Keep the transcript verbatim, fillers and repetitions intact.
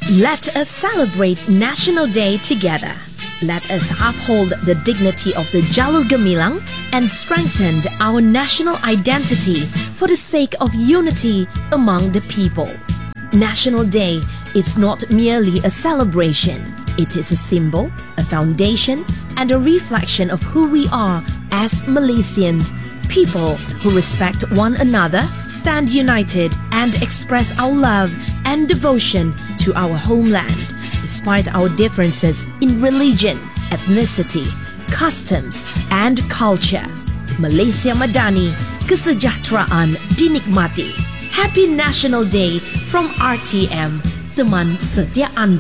Let us celebrate National Day together. Let us uphold the dignity of the Jalur Gemilang and strengthen our national identity for the sake of unity among the people. National Day is not merely a celebration. It is a symbol, a foundation, and a reflection of who we are as Malaysians, people who respect one another, stand united, and express our love and devotion to our homeland, despite our differences in religion, ethnicity, customs, and culture. Malaysia Madani, kesejahteraan dinikmati. Happy National Day from R T M, teman setia Anda.